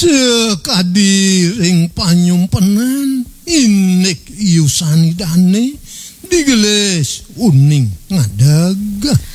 sekadiring panyumpenan inik iusani dane digeles uning ngadag